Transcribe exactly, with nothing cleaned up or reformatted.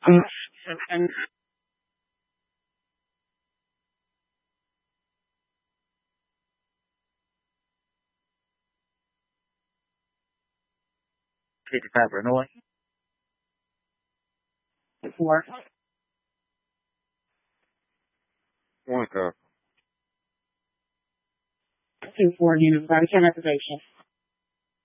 Um, and fifty-five Illinois. Four. One car. Two four units. Body cam activation.